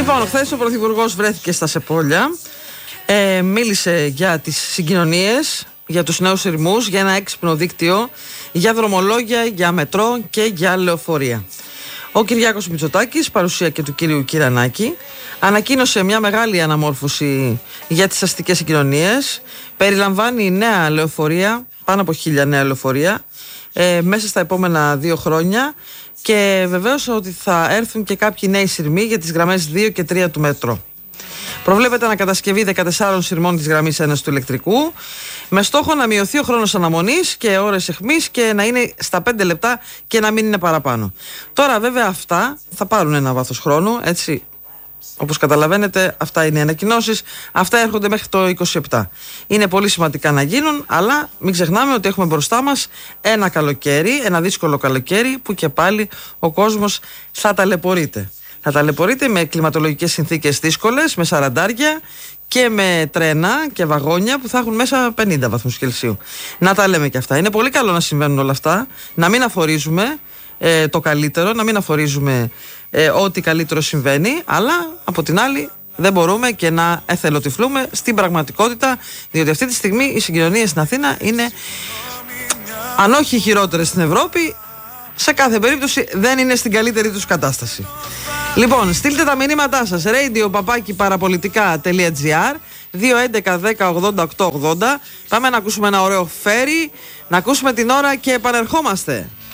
Λοιπόν, χθες ο Πρωθυπουργός βρέθηκε στα Σεπόλια, μίλησε για τις συγκοινωνίες, για τους νέους σειρμούς, για ένα έξυπνο δίκτυο, για δρομολόγια, για μετρό και για λεωφορεία. Ο Κυριάκος Μητσοτάκης, παρουσία και του κύριου Κυρανάκη, ανακοίνωσε μια μεγάλη αναμόρφωση για τις αστικές συγκοινωνίες. Περιλαμβάνει νέα λεωφορεία, πάνω από 1000 νέα λεωφορεία, μέσα στα επόμενα 2 χρόνια. Και βεβαίως ότι θα έρθουν και κάποιοι νέοι σειρμοί για τις γραμμές 2 και 3 του μετρό. Προβλέπεται ανακατασκευή 14 σειρμών της γραμμής 1 του ηλεκτρικού, με στόχο να μειωθεί ο χρόνος αναμονής και ώρες αιχμής και να είναι στα 5 λεπτά και να μην είναι παραπάνω. Τώρα βέβαια αυτά θα πάρουν ένα βάθος χρόνου, έτσι. Όπως καταλαβαίνετε, αυτά είναι οι ανακοινώσεις. Αυτά έρχονται μέχρι το 27. Είναι πολύ σημαντικά να γίνουν, αλλά μην ξεχνάμε ότι έχουμε μπροστά μας ένα καλοκαίρι, ένα δύσκολο καλοκαίρι, που και πάλι ο κόσμος θα ταλαιπωρείται. Θα ταλαιπωρείται με κλιματολογικές συνθήκες δύσκολες, με σαραντάρια και με τρένα και βαγόνια που θα έχουν μέσα 50 βαθμούς Κελσίου. Να τα λέμε και αυτά. Είναι πολύ καλό να συμβαίνουν όλα αυτά, να μην αφορίζουμε το καλύτερο, να μην αφορίζουμε ό,τι καλύτερο συμβαίνει, αλλά από την άλλη δεν μπορούμε και να εθελοτυφλούμε στην πραγματικότητα, διότι αυτή τη στιγμή οι συγκοινωνίες στην Αθήνα είναι, αν όχι οι χειρότερες στην Ευρώπη, σε κάθε περίπτωση δεν είναι στην καλύτερη τους κατάσταση. Λοιπόν, στείλτε τα μηνύματά σας, radio-parapolitica.gr, 211-10-80-880. Πάμε να ακούσουμε ένα ωραίο φέρι, να ακούσουμε την ώρα και επανερχόμαστε.